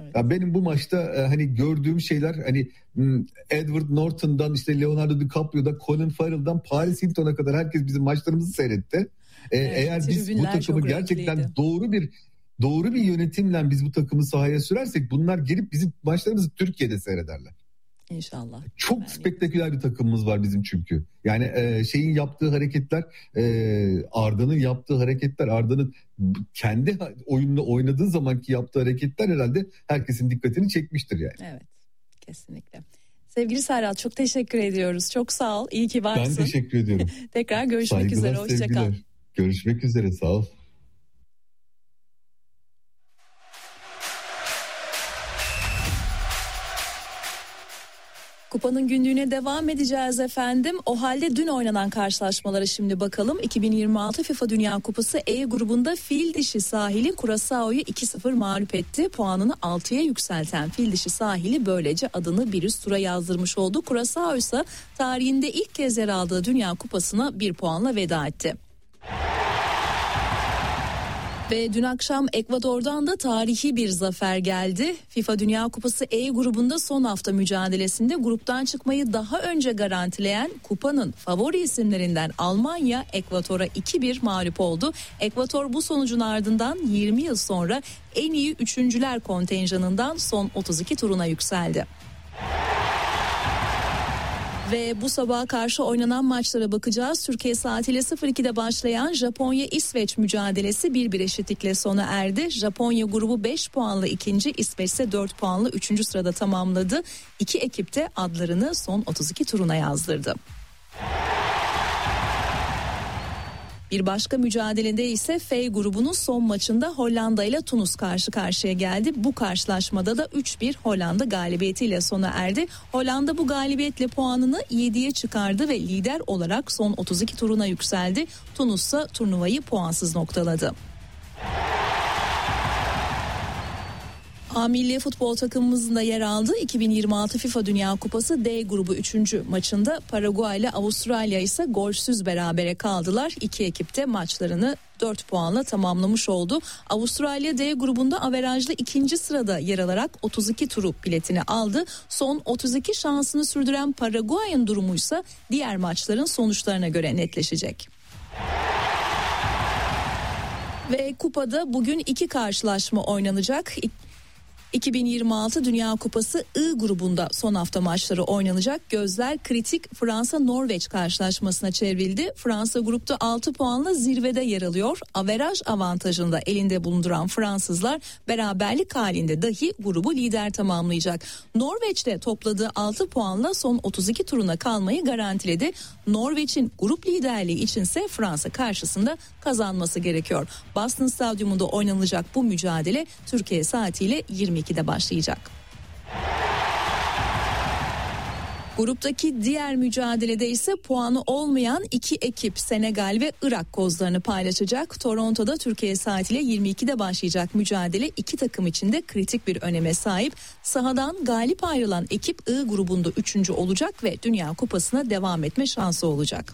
Evet. Ya benim bu maçta hani gördüğüm şeyler hani Edward Norton'dan işte Leonardo DiCaprio'dan Colin Farrell'dan Paris Hilton'a kadar herkes bizim maçlarımızı seyretti. Eğer biz bu takımı gerçekten doğru bir yönetimle biz bu takımı sahaya sürersek bunlar gelip bizim maçlarımızı Türkiye'de seyrederler. İnşallah. Çok spektaküler bir takımımız var bizim çünkü. Yani şeyin yaptığı hareketler, Arda'nın yaptığı hareketler, Arda'nın kendi oyununu oynadığı zamanki yaptığı hareketler herhalde herkesin dikkatini çekmiştir yani. Evet, kesinlikle. Sevgili Serhat, çok teşekkür ediyoruz. Çok sağ ol. İyi ki varsın. Ben teşekkür ediyorum. Tekrar görüşmek üzere. Hoşça kal. Görüşmek üzere. Sağ ol. Kupanın günlüğüne devam edeceğiz efendim. O halde dün oynanan karşılaşmalara şimdi bakalım. 2026 FIFA Dünya Kupası E grubunda Fildişi sahili Curaçao'yu 2-0 mağlup etti. Puanını 6'ya yükselten Fildişi sahili böylece adını bir üst tura yazdırmış oldu. Curaçao ise tarihinde ilk kez yer aldığı Dünya Kupası'na 1 puanla veda etti. Ve dün akşam Ekvador'dan da tarihi bir zafer geldi. FIFA Dünya Kupası E grubunda son hafta mücadelesinde gruptan çıkmayı daha önce garantileyen kupanın favori isimlerinden Almanya Ekvador'a 2-1 mağlup oldu. Ekvador bu sonucun ardından 20 yıl sonra en iyi üçüncüler kontenjanından son 32 turuna yükseldi. Ve bu sabaha karşı oynanan maçlara bakacağız. Türkiye saatiyle 02'de başlayan Japonya-İsveç mücadelesi 1-1 eşitlikle sona erdi. Japonya grubu 5 puanla ikinci, İsveç ise 4 puanla 3. sırada tamamladı. İki ekip de adlarını son 32 turuna yazdırdı. Bir başka mücadelede ise F grubunun son maçında Hollanda ile Tunus karşı karşıya geldi. Bu karşılaşmada da 3-1 Hollanda galibiyetiyle sona erdi. Hollanda bu galibiyetle puanını 7'ye çıkardı ve lider olarak son 32 turuna yükseldi. Tunus ise turnuvayı puansız noktaladı. A milli futbol takımımızın da yer aldığı 2026 FIFA Dünya Kupası D grubu 3. maçında Paraguay ile Avustralya ise golsüz berabere kaldılar. İki ekip de maçlarını 4 puanla tamamlamış oldu. Avustralya D grubunda averajlı 2. sırada yer alarak 32 turu biletini aldı. Son 32 şansını sürdüren Paraguay'ın durumuysa diğer maçların sonuçlarına göre netleşecek. Ve kupada bugün 2 karşılaşma oynanacak. 2026 Dünya Kupası I grubunda son hafta maçları oynanacak. Gözler kritik Fransa-Norveç karşılaşmasına çevrildi. Fransa grupta 6 puanla zirvede yer alıyor. Averaj avantajını da elinde bulunduran Fransızlar beraberlik halinde dahi grubu lider tamamlayacak. Norveç'te topladığı 6 puanla son 32 turuna kalmayı garantiledi. Norveç'in grup liderliği içinse Fransa karşısında kazanması gerekiyor. Boston Stadyumunda oynanacak bu mücadele Türkiye saatiyle 22'de başlayacak. Gruptaki diğer mücadelede ise puanı olmayan iki ekip Senegal ve Irak kozlarını paylaşacak. Toronto'da Türkiye saatiyle 22'de başlayacak mücadele iki takım için de kritik bir öneme sahip. Sahadan galip ayrılan ekip I grubunda 3. olacak ve Dünya Kupası'na devam etme şansı olacak.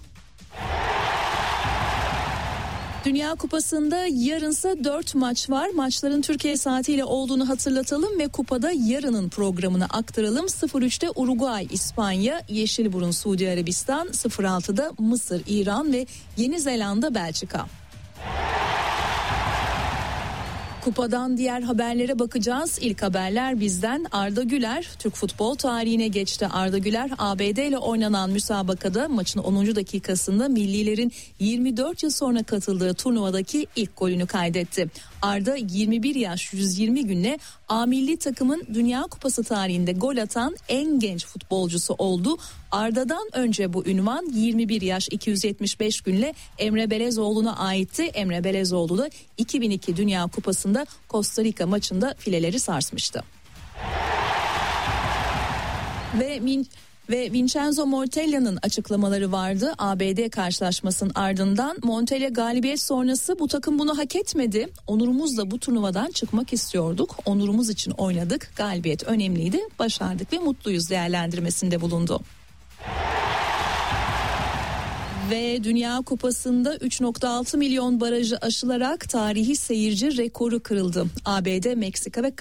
Dünya Kupası'nda yarınsa 4 maç var. Maçların Türkiye saatiyle olduğunu hatırlatalım ve kupada yarının programını aktaralım. 03'te Uruguay, İspanya, Yeşilburun, Suudi Arabistan, 06'da Mısır, İran ve Yeni Zelanda, Belçika. Kupadan diğer haberlere bakacağız. İlk haberler bizden. Arda Güler Türk futbol tarihine geçti. Arda Güler ABD ile oynanan müsabakada maçın 10. dakikasında millilerin 24 yıl sonra katıldığı turnuvadaki ilk golünü kaydetti. Arda 21 yaş 120 günle A milli takımın Dünya Kupası tarihinde gol atan en genç futbolcusu oldu. Arda'dan önce bu ünvan 21 yaş 275 günle Emre Belezoğlu'na aitti. Emre Belezoğlu da 2002 Dünya Kupası'nda Costa Rica maçında fileleri sarsmıştı. Ve Vincenzo Montella'nın açıklamaları vardı ABD karşılaşmasının ardından. Montella galibiyet sonrası bu takım bunu hak etmedi. Onurumuzla bu turnuvadan çıkmak istiyorduk. Onurumuz için oynadık. Galibiyet önemliydi. Başardık ve mutluyuz değerlendirmesinde bulundu. Ve Dünya Kupası'nda 3.6 milyon barajı aşılarak tarihi seyirci rekoru kırıldı. ABD, Meksika ve